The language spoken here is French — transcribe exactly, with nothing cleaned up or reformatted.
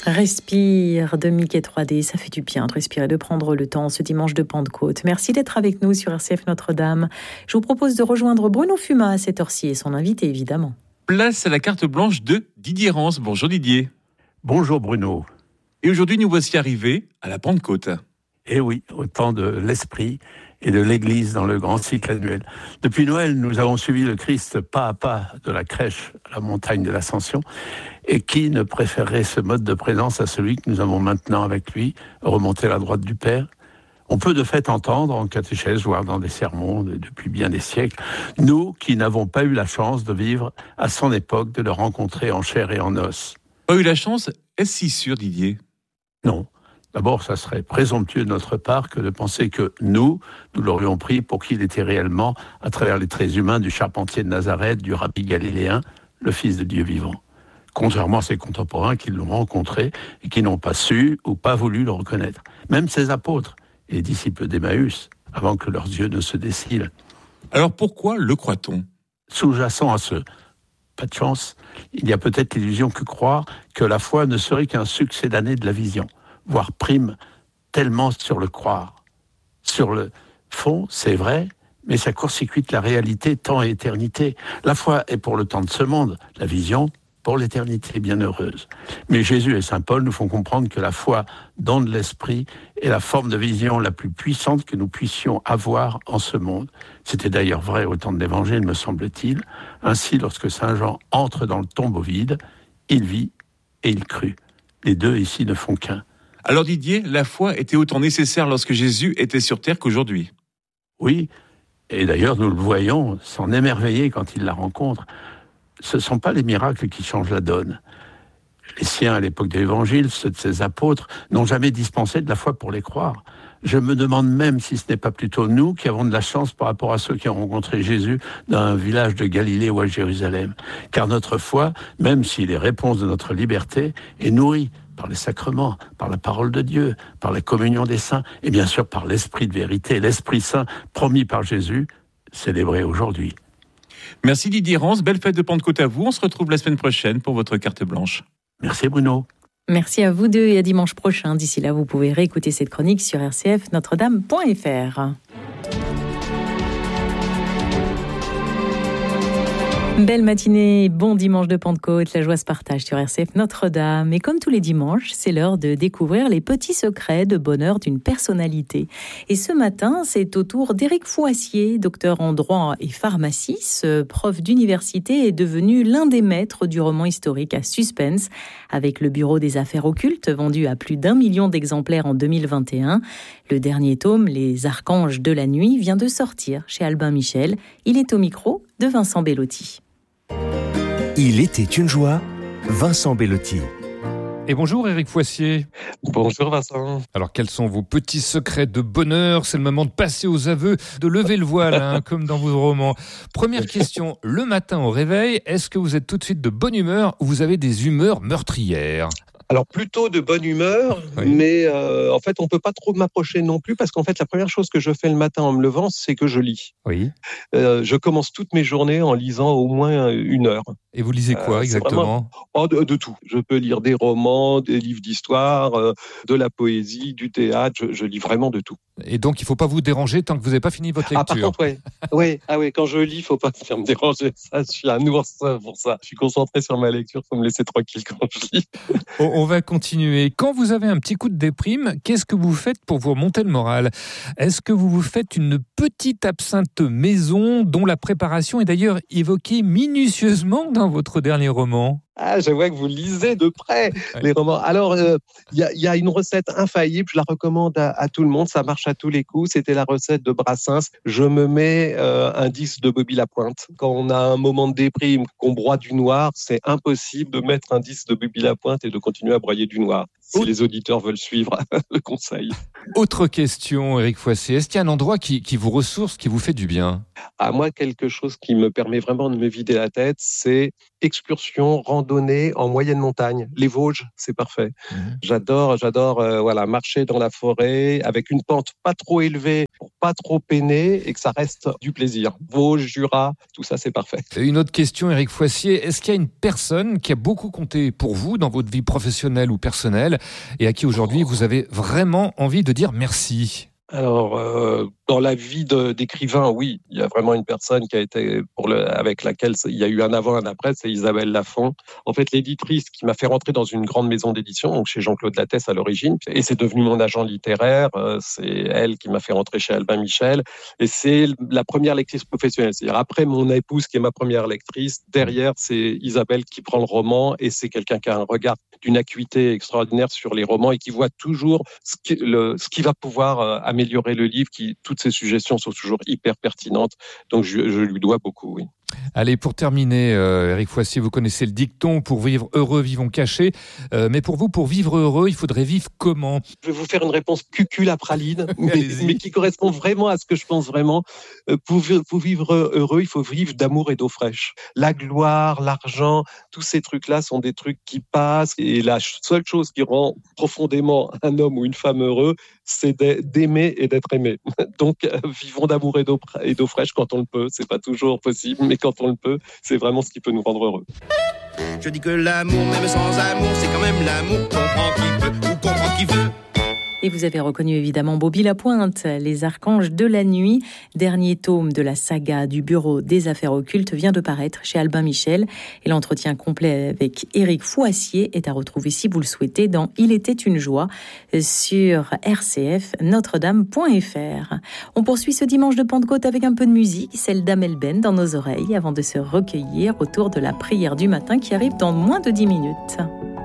Respire de Mickey trois D, ça fait du bien de respirer, de prendre le temps ce dimanche de Pentecôte. Merci d'être avec nous sur R C F Notre-Dame. Je vous propose de rejoindre Bruno Fumat à cette heure-ci et son invité évidemment. Place à la carte blanche de Didier Rance. Bonjour Didier. Bonjour Bruno. Et aujourd'hui nous voici arrivés à la Pentecôte. Eh oui, au temps de l'Esprit et de l'Église dans le grand cycle annuel. Depuis Noël, nous avons suivi le Christ pas à pas de la crèche à la montagne de l'Ascension. Et qui ne préférerait ce mode de présence à celui que nous avons maintenant avec lui, remonté à la droite du Père? On peut de fait entendre en catéchèse, voire dans des sermons depuis bien des siècles, nous qui n'avons pas eu la chance de vivre à son époque, de le rencontrer en chair et en os. Pas eu la chance? Est-ce si sûr, Didier? Non. D'abord, ça serait présomptueux de notre part que de penser que nous, nous l'aurions pris pour qui il était réellement, à travers les traits humains du charpentier de Nazareth, du rabbi galiléen, le Fils de Dieu vivant. Contrairement à ses contemporains qui l'ont rencontré et qui n'ont pas su ou pas voulu le reconnaître. Même ses apôtres et les disciples d'Emmaüs, avant que leurs yeux ne se décilent. Alors pourquoi le croit-on? Sous-jacent à ce pas de chance, il y a peut-être l'illusion que croire que la foi ne serait qu'un succédané de la vision, voire prime tellement sur le croire. Sur le fond, c'est vrai, mais ça court-circuite la réalité temps et éternité. La foi est pour le temps de ce monde, la vision pour l'éternité bienheureuse. Mais Jésus et saint Paul nous font comprendre que la foi, don de l'esprit, est la forme de vision la plus puissante que nous puissions avoir en ce monde. C'était d'ailleurs vrai au temps de l'Évangile, me semble-t-il. Ainsi, lorsque saint Jean entre dans le tombeau vide, il vit et il crut. Les deux ici ne font qu'un. Alors Didier, la foi était autant nécessaire lorsque Jésus était sur terre qu'aujourd'hui? Oui, et d'ailleurs nous le voyons s'en émerveiller quand il la rencontre. Ce ne sont pas les miracles qui changent la donne. Les siens à l'époque de l'Évangile, ceux de ses apôtres, n'ont jamais dispensé de la foi pour les croire. Je me demande même si ce n'est pas plutôt nous qui avons de la chance par rapport à ceux qui ont rencontré Jésus dans un village de Galilée ou à Jérusalem. Car notre foi, même si les réponses de notre liberté, est nourrie par les sacrements, par la parole de Dieu, par la communion des saints, et bien sûr par l'Esprit de vérité, l'Esprit Saint promis par Jésus, célébré aujourd'hui. Merci Didier Rance, belle fête de Pentecôte à vous. On se retrouve la semaine prochaine pour votre carte blanche. Merci Bruno. Merci à vous deux et à dimanche prochain. D'ici là, vous pouvez réécouter cette chronique sur r c f notre dame point f r. Belle matinée, bon dimanche de Pentecôte, la joie se partage sur R C F Notre-Dame. Et comme tous les dimanches, c'est l'heure de découvrir les petits secrets de bonheur d'une personnalité. Et ce matin, c'est au tour d'Éric Fouassier, docteur en droit et pharmacie. Ce prof d'université est devenu l'un des maîtres du roman historique à suspense, avec le Bureau des affaires occultes, vendu à plus d'un million d'exemplaires en deux mille vingt et un. Le dernier tome, Les Archanges de la nuit, vient de sortir chez Albin Michel. Il est au micro de Vincent Bellotti. Il était une joie, Vincent Bellotti. Et bonjour Éric Fouassier. Bonjour Vincent. Alors quels sont vos petits secrets de bonheur? C'est le moment de passer aux aveux, de lever le voile, hein, comme dans vos romans. Première question, le matin au réveil, est-ce que vous êtes tout de suite de bonne humeur ou vous avez des humeurs meurtrières? Alors plutôt de bonne humeur, oui. mais euh, en fait on peut pas trop m'approcher non plus parce qu'en fait la première chose que je fais le matin en me levant, c'est que je lis. Oui. Euh, je commence toutes mes journées en lisant au moins une heure. Et vous lisez quoi euh, exactement? Vraiment... oh, de, de tout. Je peux lire des romans, des livres d'histoire, euh, de la poésie, du théâtre. Je, je lis vraiment de tout. Et donc il faut pas vous déranger tant que vous n'avez pas fini votre lecture. Ah par contre ouais, ouais, ah ouais, quand je lis, il faut pas me déranger. Ça, je suis un ours pour ça. Je suis concentré sur ma lecture, faut me laisser tranquille quand je lis. Oh, on va continuer. Quand vous avez un petit coup de déprime, qu'est-ce que vous faites pour vous remonter le moral? Est-ce que vous vous faites une petite absinthe maison dont la préparation est d'ailleurs évoquée minutieusement dans votre dernier roman? Ah, je vois que vous lisez de près ouais. les romans. Alors, il euh, y, y a une recette infaillible, je la recommande à, à tout le monde, ça marche à tous les coups. C'était la recette de Brassens. Je me mets euh, un disque de Bobby Lapointe. Quand on a un moment de déprime, qu'on broie du noir, c'est impossible de mettre un disque de Bobby Lapointe et de continuer à broyer du noir. si les auditeurs veulent suivre le conseil. Autre question, Éric Foissier. Est-ce qu'il y a un endroit qui, qui vous ressource, qui vous fait du bien ? À moi, quelque chose qui me permet vraiment de me vider la tête, c'est excursion, randonnée en moyenne montagne. Les Vosges, c'est parfait. Mmh. J'adore, j'adore euh, voilà, marcher dans la forêt avec une pente pas trop élevée pour pas trop peiner et que ça reste du plaisir. Vosges, Jura, tout ça, c'est parfait. Une autre question, Éric Foissier. Est-ce qu'il y a une personne qui a beaucoup compté pour vous dans votre vie professionnelle ou personnelle et à qui aujourd'hui vous avez vraiment envie de dire merci ? Alors, euh, dans la vie de, d'écrivain, oui, il y a vraiment une personne qui a été pour le, avec laquelle il y a eu un avant, un après, c'est Isabelle Lafont. En fait, l'éditrice qui m'a fait rentrer dans une grande maison d'édition, donc chez Jean-Claude Lattès à l'origine, et c'est devenu mon agent littéraire. C'est elle qui m'a fait rentrer chez Albin Michel, et c'est la première lectrice professionnelle. C'est-à-dire après mon épouse qui est ma première lectrice, derrière c'est Isabelle qui prend le roman, et c'est quelqu'un qui a un regard d'une acuité extraordinaire sur les romans et qui voit toujours ce qui, le, ce qui va pouvoir euh, améliorer le livre, qui toutes ces suggestions sont toujours hyper pertinentes. Donc je, je lui dois beaucoup, oui. Allez, pour terminer, euh, Éric Foissier, vous connaissez le dicton, pour vivre heureux, vivons cachés. Euh, mais pour vous, pour vivre heureux, il faudrait vivre comment ? Je vais vous faire une réponse cucul-praline, mais, mais qui correspond vraiment à ce que je pense vraiment. Euh, pour, pour vivre heureux, il faut vivre d'amour et d'eau fraîche. La gloire, l'argent, tous ces trucs-là sont des trucs qui passent. Et la seule chose qui rend profondément un homme ou une femme heureux, c'est d'aimer et d'être aimé. Donc, euh, vivons d'amour et d'eau, et d'eau fraîche quand on le peut. C'est pas toujours possible, mais quand on le peut, c'est vraiment ce qui peut nous rendre heureux. Je dis que l'amour, même sans amour, c'est quand même l'amour. Comprend qui peut ou comprend qui veut. Et vous avez reconnu évidemment Bobby Lapointe, Les Archanges de la Nuit. Dernier tome de la saga du Bureau des Affaires Occultes vient de paraître chez Albin Michel. Et l'entretien complet avec Éric Foissier est à retrouver, si vous le souhaitez, dans Il était une joie sur r c f notre-dame point f r. On poursuit ce dimanche de Pentecôte avec un peu de musique, celle d'Amel Ben dans nos oreilles, avant de se recueillir autour de la prière du matin qui arrive dans moins de dix minutes.